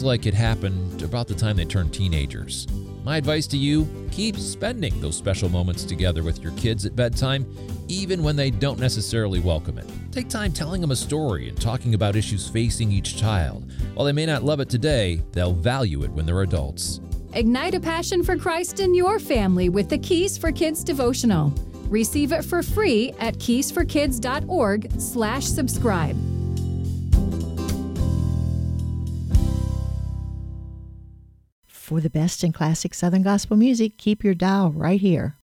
like it happened about the time they turned teenagers. My advice to you, keep spending those special moments together with your kids at bedtime, even when they don't necessarily welcome it. Take time telling them a story and talking about issues facing each child. While they may not love it today, they'll value it when they're adults. Ignite a passion for Christ in your family with the Keys for Kids devotional. Receive it for free at keysforkids.org/subscribe. For the best in classic Southern gospel music, keep your dial right here.